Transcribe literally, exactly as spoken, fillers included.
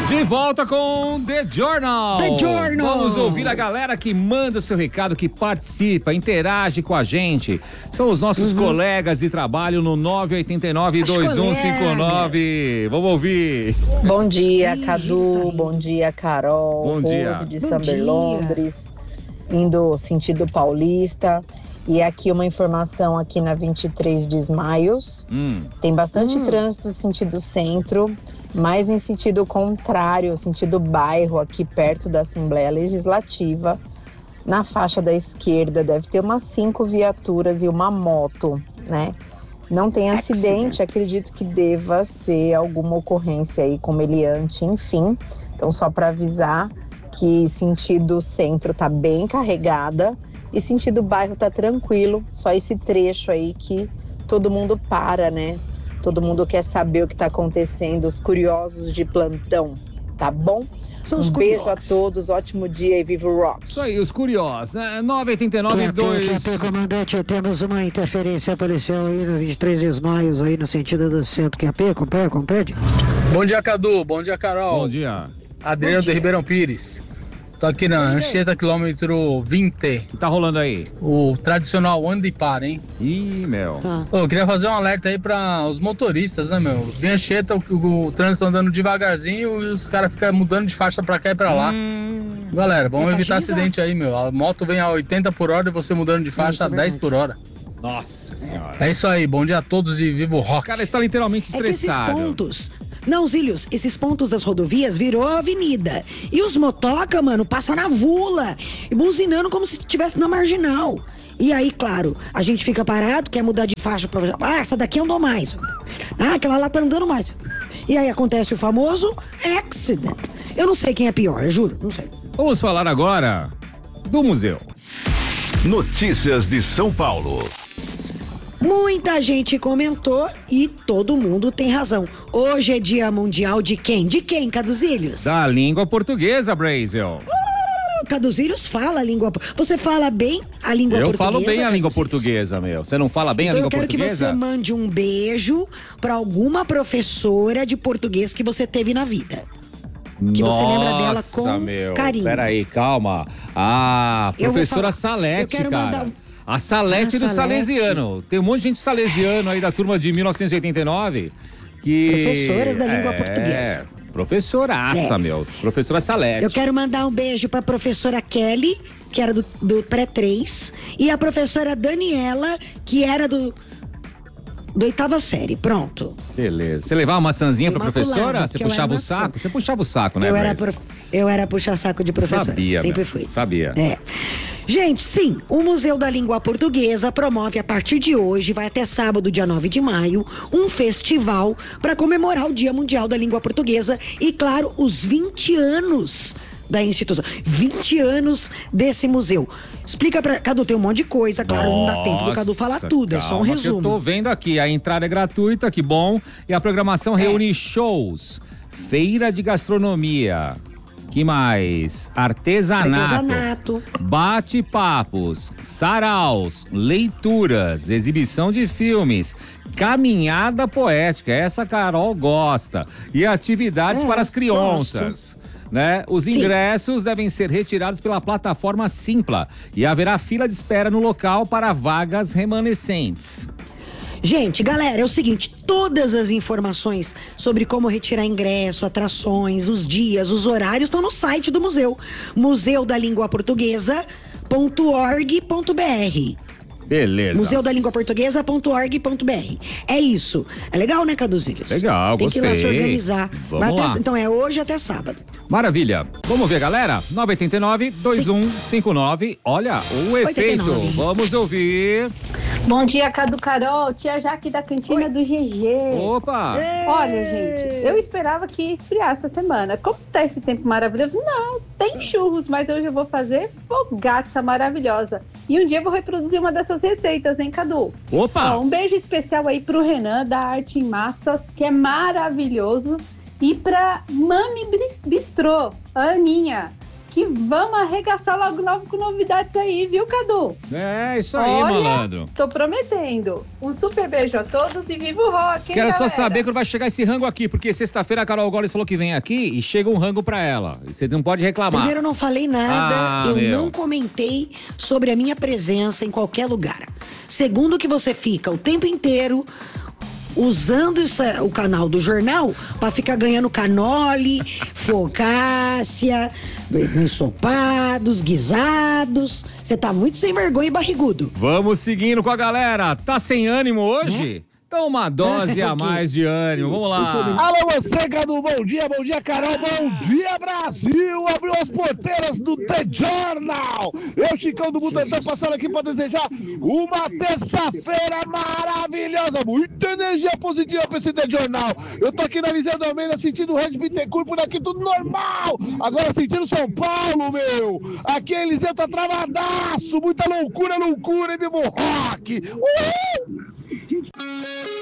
De volta com The Journal. The Journal. Vamos ouvir a galera que manda o seu recado, que participa, interage com a gente. São os nossos uhum. colegas de trabalho no nove oito nove, dois um cinco nove. Vamos ouvir. Bom dia, Cadu. Bom dia, Carol. Bom dia. Rose de Samber, Londres, indo sentido paulista. E aqui uma informação aqui na vinte e três de Smiles. Hum. Tem bastante hum. trânsito sentido centro, mas em sentido contrário, sentido bairro, aqui perto da Assembleia Legislativa. Na faixa da esquerda deve ter umas cinco viaturas e uma moto, né? Não tem acidente, acredito que deva ser alguma ocorrência aí com meliante, enfim. Então só para avisar que sentido centro tá bem carregada. E sentido bairro tá tranquilo, só esse trecho aí que todo mundo para, né? Todo mundo quer saber o que tá acontecendo, os curiosos de plantão, tá bom? São os um curiosos. Beijo a todos, ótimo dia e viva o rock. Isso aí, os curiosos, né? nove oito nove dois... Comandante, temos uma interferência policial aí no vinte e três de maio, aí no sentido do centro. Q P, compre, compre. Bom dia, Cadu, bom dia, Carol. Bom dia. Adriano do Ribeirão Pires. Tô aqui na Anchieta, quilômetro vinte. O que tá rolando aí? O tradicional anda e para, hein? Ih, meu. Tá. Pô, eu queria fazer um alerta aí pra os motoristas, né, meu? Vem Anchieta, o, o, o trânsito andando devagarzinho e os caras ficam mudando de faixa pra cá e pra lá. Hum... Galera, vamos é evitar agilizar. Acidente aí, meu. A moto vem a oitenta por hora e você mudando de faixa a dez por hora. Nossa senhora. É isso aí, bom dia a todos e viva o rock. O cara está literalmente estressado. É que esses pontos... Não, Zílios, esses pontos das rodovias virou avenida. E os motoca, mano, passam na vula, buzinando como se estivesse na marginal. E aí, claro, a gente fica parado, quer mudar de faixa pra... Ah, essa daqui andou mais. Ah, aquela lá tá andando mais. E aí acontece o famoso accident. Eu não sei quem é pior, eu juro, não sei. Vamos falar agora do museu. Notícias de São Paulo. Muita gente comentou e todo mundo tem razão. Hoje é dia mundial de quem? De quem, Caduzílios? Da língua portuguesa, Brasil. Uh, Caduzílios fala a língua... Você fala bem a língua eu portuguesa? Eu falo bem a língua Caduzílios? portuguesa, meu. Você não fala bem então a língua portuguesa? Eu quero portuguesa? que você mande um beijo pra alguma professora de português que você teve na vida. Que Nossa, você lembra dela com meu. carinho. Peraí, calma. Ah, professora Salete, cara. Mandar... A Salete ah, do Salete. Salesiano. Tem um monte de gente salesiano aí da turma de mil novecentos e oitenta e nove. Que... Professoras da língua é, portuguesa. Professoraça, é. meu. Professora Salete. Eu quero mandar um beijo pra professora Kelly, que era do, do pré três, e a professora Daniela, que era do... do oitava série, pronto. Beleza. Você levava uma maçãzinha pra professora? Você puxava o maçã. saco? Você puxava o saco, né, eu era, prof... eu era puxar saco de professora. Sabia, Sempre meu. fui. Sabia. É. Gente, sim, o Museu da Língua Portuguesa promove a partir de hoje, vai até sábado, dia nove de maio, um festival para comemorar o Dia Mundial da Língua Portuguesa e, claro, os vinte anos da instituição. vinte anos desse museu. Explica pra... Cadu, tem um monte de coisa, claro, Nossa, não dá tempo do Cadu falar tudo, calma, é só um resumo. Eu tô vendo aqui, a entrada é gratuita, que bom, e a programação é. reúne shows, feira de gastronomia, que mais? Artesanato, Artesanato. Bate-papos, saraus, leituras, exibição de filmes, caminhada poética, essa a Carol gosta, e atividades é, para as crianças. Né? Os ingressos Sim. devem ser retirados pela plataforma Simpla e haverá fila de espera no local para vagas remanescentes. Gente, galera, é o seguinte, todas as informações sobre como retirar ingresso, atrações, os dias, os horários estão no site do museu, museu da língua portuguesa ponto org ponto br. Beleza. museu da língua portuguesa ponto org ponto br. É isso. É legal, né, Caduzílios? Legal, Tem gostei. Tem que ir lá se organizar. Vamos Vai lá. Até, então é hoje até sábado. Maravilha. Vamos ver, galera? nove oito nove, dois um cinco nove. Olha, o efeito. oitenta e nove. Vamos ouvir. Bom dia, Cadu, Carol. Tia Jaque da Cantina Oi. do G G. Opa! Ei. Olha, gente, eu esperava que ia esfriar essa semana. Como tá esse tempo maravilhoso? Não, tem churros, mas hoje eu vou fazer fogaça maravilhosa. E um dia eu vou reproduzir uma dessas receitas, hein, Cadu? Opa! Ó, um beijo especial aí pro Renan, da Arte em Massas, que é maravilhoso. E pra Mami Bistrô, a Aninha, que vamos arregaçar logo logo com novidades aí, viu, Cadu? É, isso aí, Olha, malandro. Tô prometendo. Um super beijo a todos e viva o rock, hein, Quero só galera? saber quando vai chegar esse rango aqui, porque sexta-feira a Carol Goles falou que vem aqui e chega um rango pra ela. Você não pode reclamar. Primeiro, eu não falei nada, Ah, eu meu. não comentei sobre a minha presença em qualquer lugar. Segundo, que você fica o tempo inteiro usando isso, o canal do jornal pra ficar ganhando canole, focácia, ensopados, guisados. Você tá muito sem vergonha e barrigudo. Vamos seguindo com a galera. Tá sem ânimo hoje? Então uma dose a mais de ânimo. Vamos lá. Alô, você, Cadu, bom dia, bom dia, Carol, bom dia, Brasil! Abriu as porteiras do The Journal. Eu, Chicão do Butantã, passando aqui para desejar uma terça-feira maravilhosa, muita energia positiva para esse The Journal. Eu tô aqui na Liseu do Almeida, sentindo o Regis Bittencourt, por aqui tudo normal. Agora sentindo São Paulo, meu. Aqui a Eliseu tá travadaço, muita loucura, loucura, e vivo rock. Uhul!